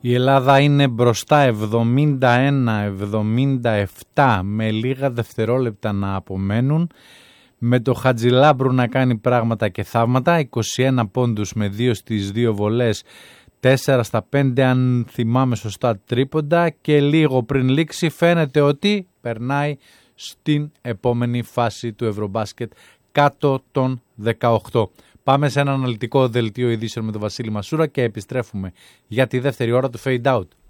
Η Ελλάδα είναι μπροστά 71-77 με λίγα δευτερόλεπτα να απομένουν. Με το Χατζηλάμπρου να κάνει πράγματα και θαύματα. 21 πόντους με 2 στις 2 βολές. 4 στα 5 αν θυμάμαι σωστά τρίποντα. Και λίγο πριν λήξει φαίνεται ότι περνάει στην επόμενη φάση του Ευρωμπάσκετ κάτω των 18. Πάμε σε ένα αναλυτικό δελτίο ειδήσεων με τον Βασίλη Μασούρα και επιστρέφουμε για τη δεύτερη ώρα του Fade Out.